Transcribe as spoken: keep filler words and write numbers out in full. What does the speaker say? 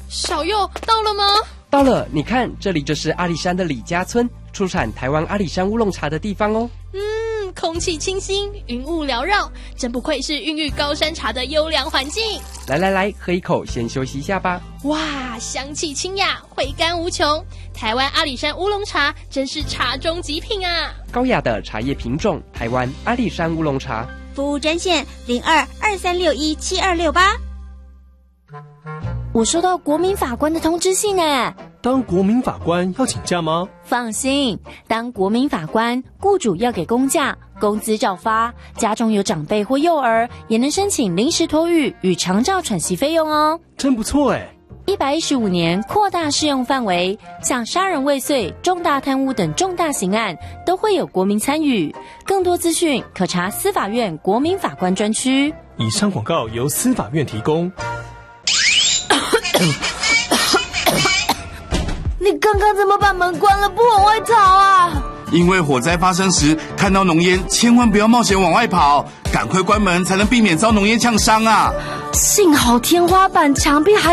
小佑到了吗？ 到了，你看，这里就是阿里山的李家村，出产台湾阿里山乌龙茶的地方哦。 嗯，空气清新，云雾缭绕，真不愧是孕育高山茶的优良环境。 来来来，喝一口，先休息一下吧。 哇，香气清雅，回甘无穷。台湾阿里山乌龙茶真是茶中极品啊！ 高雅的茶叶品种，台湾阿里山乌龙茶。 服务专线零二二三六一七二六八。 我收到国民法官的通知信呢。 当国民法官要请假吗？ 放心，当国民法官，雇主要给公假，工资照发，家中有长辈或幼儿，也能申请临时托育与长照喘息费用哦。 真不错哎！ 一百一十五年扩大适用范围，像杀人未遂、重大贪污等重大刑案都会有国民参与。更多资讯可查司法院国民法官专区。 以上广告由司法院提供。 你刚刚怎么把门关了，不往外逃啊？ 因为火灾发生时看到浓烟，千万不要冒险往外跑，赶快关门才能避免遭浓烟呛伤啊！ 幸好天花板、墙壁还